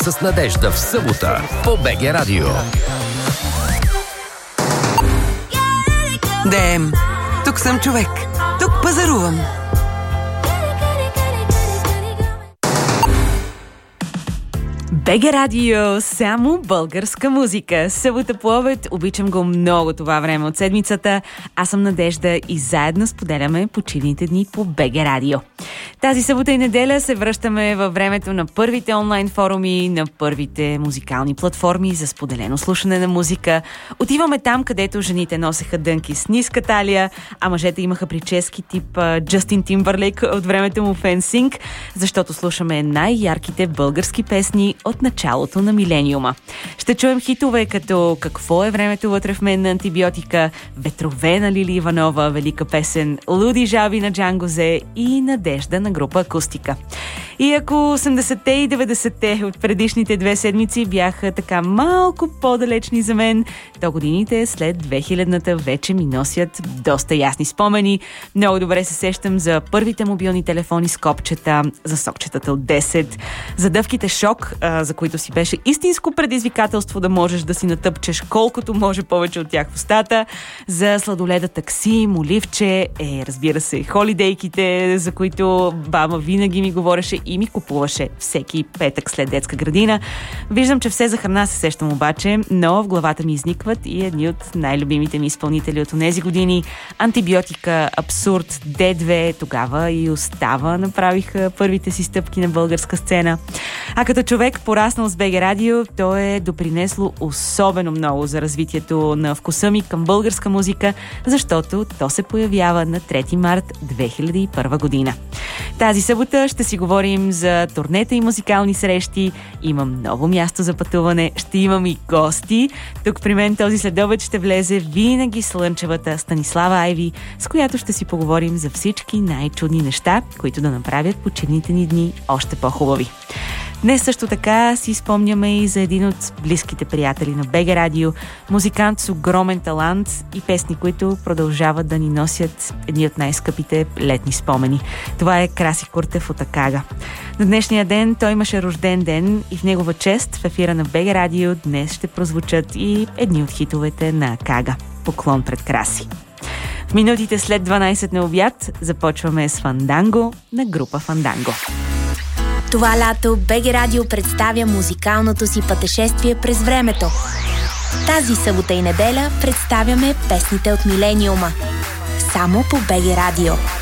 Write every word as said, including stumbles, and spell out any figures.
с Надежда в събота по БГ Радио. Дем, тук съм човек. Тук пазарувам. БГ Радио, само българска музика. Събота по обед, обичам го много това време от седмицата. Аз съм Надежда и заедно споделяме почивните дни по БГ Радио. Тази събота и неделя се връщаме във времето на първите онлайн форуми, на първите музикални платформи за споделено слушане на музика. Отиваме там, където жените носеха дънки с ниска талия, а мъжете имаха прически тип Джастин Тимбърлейк от времето му в ен синк, защото слушаме най-ярките български песни от началото на милениума. Ще чуем хитове като "Какво е времето вътре в мен" на Антибиотика, "Ветрове" на Лили Иванова, велика песен, "Луди жаби" на Джангозе и "Надежда" на група Акустика. И ако осемдесетте и деветдесетте от предишните две седмици бяха така малко по-далечни за мен, то годините след две хилядната вече ми носят доста ясни спомени. Много добре се сещам за първите мобилни телефони с копчета, за сокчетата от десет, за дъвките Шок, за които си беше истинско предизвикателство да можеш да си натъпчеш колкото може повече от тях в устата, за сладоледа Такси, Моливче, е, разбира се, холидейките, за които баба винаги ми говореше и ми купуваше всеки петък след детска градина. Виждам, че все за храна се сещам обаче, но в главата ми изникват и едни от най-любимите ми изпълнители от онези години. Антибиотика, Абсурд, Д две, тогава и Остава направиха първите си стъпки на българска сцена. А като човек, пораснал с БГ Радио, то е допринесло особено много за развитието на вкуса ми към българска музика, защото то се появява на трети март две хиляди и първа година. Тази събота ще си говорим за турнета и музикални срещи. Има много място за пътуване, ще имам и гости. Тук при мен този следобед ще влезе винаги слънчевата Станислава Айви, с която ще си поговорим за всички най-чудни неща, които да направят почивните ни дни още по-хубави. Днес също така си спомняме и за един от близките приятели на БГ Радио, музикант с огромен талант и песни, които продължават да ни носят едни от най-скъпите летни спомени. Това е Краси Куртев от Акага. На днешния ден той имаше рожден ден и в негова чест в ефира на БГ Радио днес ще прозвучат и едни от хитовете на Акага. Поклон пред Краси. В минутите след дванайсет на обяд започваме с Фанданго на група Фанданго. Това лято БГ Радио представя музикалното си пътешествие през времето. Тази събота и неделя представяме песните от милениума. Само по БГ Радио.